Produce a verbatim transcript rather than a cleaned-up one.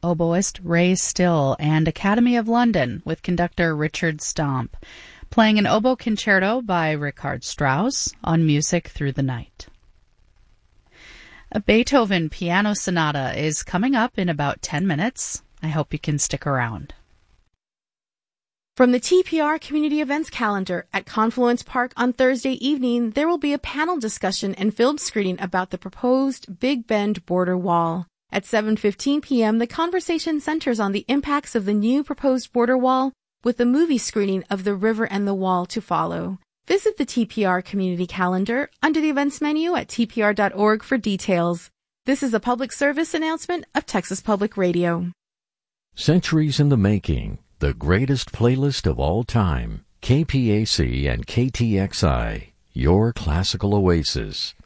oboist Ray Still, and Academy of London with conductor Richard Stomp, playing an oboe concerto by Richard Strauss on Music Through the Night. A Beethoven piano sonata is coming up in about ten minutes. I hope you can stick around. From the T P R Community Events Calendar at Confluence Park on Thursday evening, there will be a panel discussion and film screening about the proposed Big Bend border wall. At seven fifteen p.m., the conversation centers on the impacts of the new proposed border wall, with a movie screening of The River and the Wall to follow. Visit the T P R Community Calendar under the events menu at T P R dot org for details. This is a public service announcement of Texas Public Radio. Centuries in the Making, the greatest playlist of all time. K P A C and K T X I, your classical oasis.